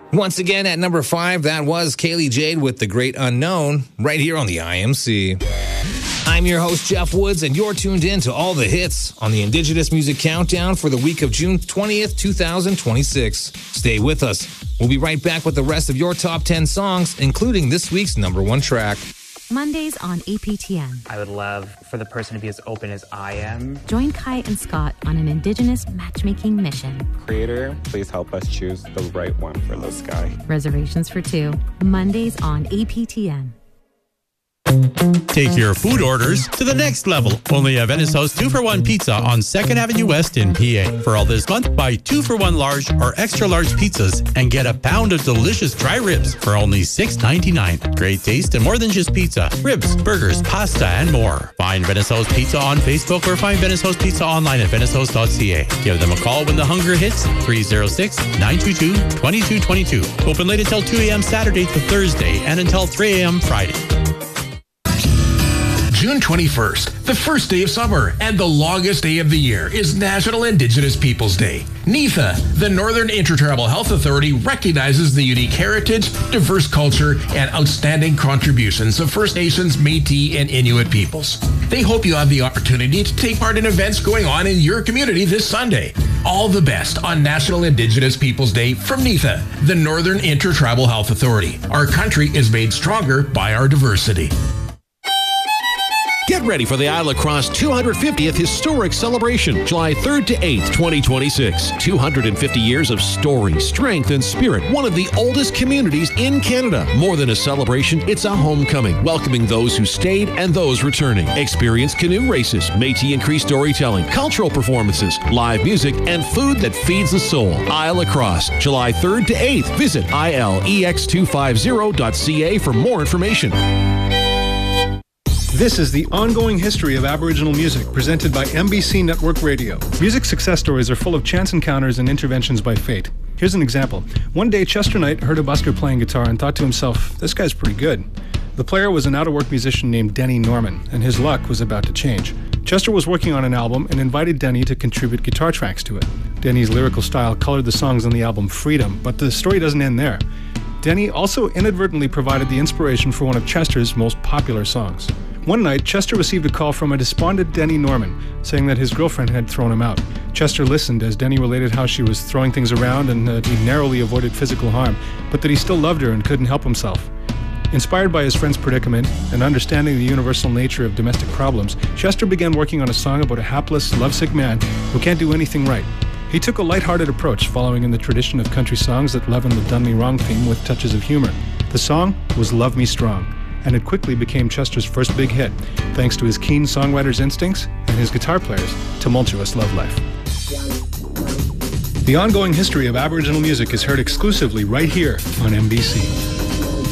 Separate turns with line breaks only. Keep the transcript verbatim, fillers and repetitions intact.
Once again, at number five, that was Kaylee Jade with The Great Unknown, right here on the I M C. I'm your host, Jeff Woods, and you're tuned in to all the hits on the Indigenous Music Countdown for the week of June twentieth, twenty twenty-six. Stay with us. We'll be right back with the rest of your top ten songs, including this week's number one track.
Mondays on A P T N.
I would love for the person to be as open as I am.
Join Kai and Scott on an Indigenous matchmaking mission.
Creator, please help us choose the right one for this guy.
Reservations for two. Mondays on A P T N.
Take your food orders to the next level. Only at Venice House two for one Pizza on second Avenue West in P A. For all this month, buy two for one large or extra large pizzas and get a pound of delicious dry ribs for only six ninety-nine. Great taste and more than just pizza. Ribs, burgers, pasta, and more. Find Venice House Pizza on Facebook or find Venice House Pizza online at venice house dot c a. Give them a call when the hunger hits, three oh six, nine two two, two two two two. Open late until two a.m. Saturday to Thursday and until three a.m. Friday.
June twenty-first, the first day of summer and the longest day of the year, is National Indigenous Peoples Day. NIFA, the Northern Intertribal Health Authority, recognizes the unique heritage, diverse culture, and outstanding contributions of First Nations, Métis, and Inuit peoples. They hope you have the opportunity to take part in events going on in your community this Sunday. All the best on National Indigenous Peoples Day from NIFA, the Northern Intertribal Health Authority. Our country is made stronger by our diversity.
Get ready for the Isle Lacrosse two hundred fiftieth Historic Celebration, July third to eighth, twenty twenty-six. two hundred fifty years of story, strength, and spirit. One of the oldest communities in Canada. More than a celebration, it's a homecoming, welcoming those who stayed and those returning. Experience canoe races, Métis and Cree storytelling, cultural performances, live music, and food that feeds the soul. Isle Lacrosse, July third to eighth. Visit I L E X two fifty dot c a for more information.
This is the ongoing history of Aboriginal music, presented by M B C Network Radio. Music success stories are full of chance encounters and interventions by fate. Here's an example. One day, Chester Knight heard a busker playing guitar and thought to himself, this guy's pretty good. The player was an out-of-work musician named Denny Norman, and his luck was about to change. Chester was working on an album and invited Denny to contribute guitar tracks to it. Denny's lyrical style colored the songs on the album Freedom, but the story doesn't end there. Denny also inadvertently provided the inspiration for one of Chester's most popular songs. One night, Chester received a call from a despondent Denny Norman, saying that his girlfriend had thrown him out. Chester listened as Denny related how she was throwing things around and that he narrowly avoided physical harm, but that he still loved her and couldn't help himself. Inspired by his friend's predicament and understanding the universal nature of domestic problems, Chester began working on a song about a hapless, lovesick man who can't do anything right. He took a lighthearted approach, following in the tradition of country songs that leaven the Done Me Wrong theme with touches of humor. The song was Love Me Strong, and it quickly became Chester's first big hit, thanks to his keen songwriter's instincts and his guitar player's tumultuous love life. The ongoing history of Aboriginal music is heard exclusively right here on M B C.